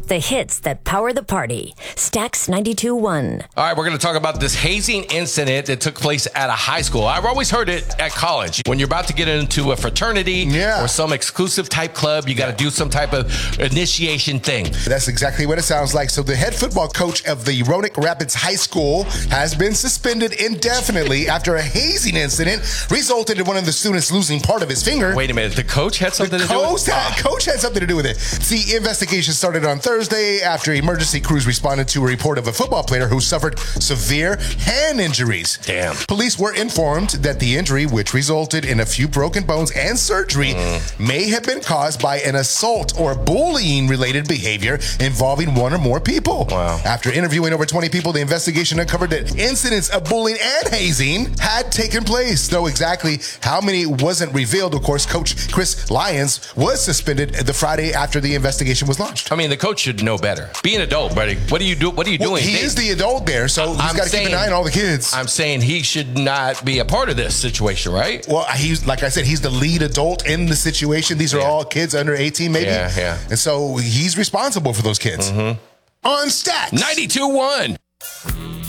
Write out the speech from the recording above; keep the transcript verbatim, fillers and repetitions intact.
The hits that power the party. Stax ninety-two point one. All right, we're going to talk about this hazing incident that took place at a high school. I've always heard it at college. When you're about to get into a fraternity yeah. or some exclusive type club, you got to do some type of initiation thing. That's exactly what it sounds like. So the head football coach of the Roanoke Rapids High School has been suspended indefinitely after a hazing incident resulted in one of the students losing part of his finger. Wait a minute, the coach had something the to do with it? Had, coach had something to do with it. The investigation started on Thursday after emergency crews responded to a report of a football player who suffered severe hand injuries. Damn. Police were informed that the injury, which resulted in a few broken bones and surgery, mm. may have been caused by an assault or bullying-related behavior involving one or more people. Wow. After interviewing over twenty people, the investigation uncovered that incidents of bullying and hazing had taken place. Though exactly how many wasn't revealed. Of course, Coach Chris Lyons was suspended the Friday after the investigation was launched. I mean, the coach should know better. Be an adult, buddy. What are you do? What are you well, doing? He they, is the adult there, so he's got to keep an eye on all the kids. I'm saying he should not be a part of this situation, right? Well, he's like I said, he's the lead adult in the situation. These are yeah. all kids under eighteen, maybe. Yeah, yeah. And so he's responsible for those kids. Mm-hmm. On Stax ninety-two point one.